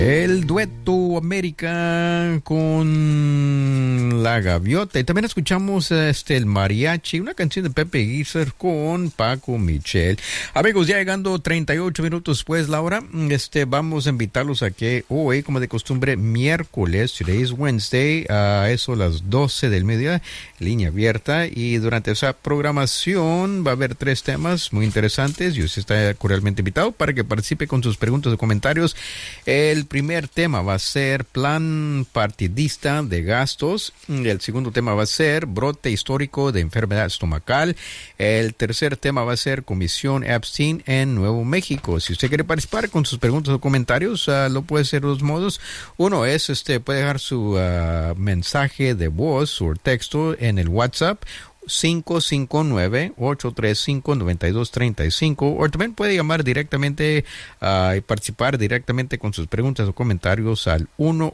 El dueto América con La Gaviota. Y también escuchamos el mariachi, una canción de Pepe Guizar con Paco Michel. Amigos, ya llegando 38 minutos después la hora, vamos a invitarlos a que hoy, como de costumbre, miércoles, today is Wednesday, a eso las 12 del mediodía, línea abierta. Y durante esa programación va a haber 3 temas muy interesantes y usted está cordialmente invitado para que participe con sus preguntas o comentarios. El primer tema va a ser plan partidista de gastos. El segundo tema va a ser brote histórico de enfermedad estomacal. El tercer tema va a ser Comisión Epstein en Nuevo México. Si usted quiere participar con sus preguntas o comentarios, lo puede hacer de 2 modos. Uno es, puede dejar su mensaje de voz o texto en el WhatsApp 559-835-9235, o también puede llamar directamente y participar directamente con sus preguntas o comentarios al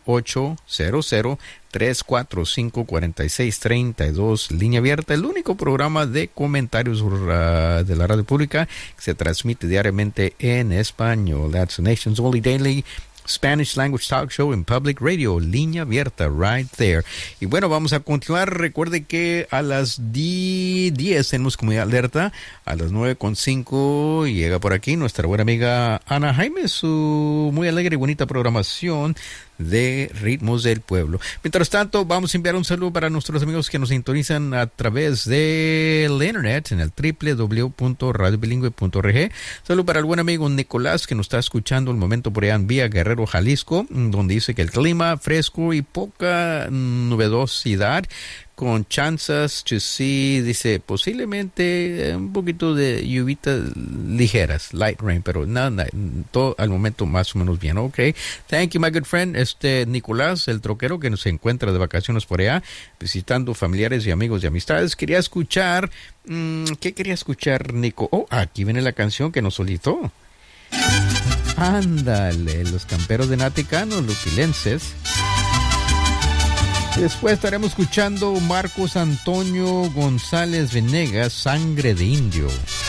1-800-345-4632, línea abierta, el único programa de comentarios de la radio pública que se transmite diariamente en español. That's the nation's only daily Spanish language talk show in public radio, línea abierta, right there. Y bueno, vamos a continuar. Recuerde que a las 10 tenemos Comunidad Alerta, a las 9:05 llega por aquí nuestra buena amiga Ana Jaime, su muy alegre y bonita programación de Ritmos del Pueblo. Mientras tanto, vamos a enviar un saludo para nuestros amigos que nos sintonizan a través del internet en el www.radiobilingüe.org. Saludo para el buen amigo Nicolás, que nos está escuchando un momento por allá en Villa Guerrero, Jalisco, donde dice que el clima fresco y poca nubosidad, con chances to see, dice, posiblemente un poquito de lluvias ligeras, light rain, pero nada, todo al momento más o menos bien. Ok, thank you, my good friend, Nicolás, el troquero que nos encuentra de vacaciones por allá, visitando familiares y amigos y amistades. Quería escuchar, ¿qué quería escuchar, Nico? Oh, aquí viene la canción que nos solicitó. Ándale, los camperos de Naticano, los pilenses. Después estaremos escuchando Marcos Antonio González Venegas, Sangre de Indio.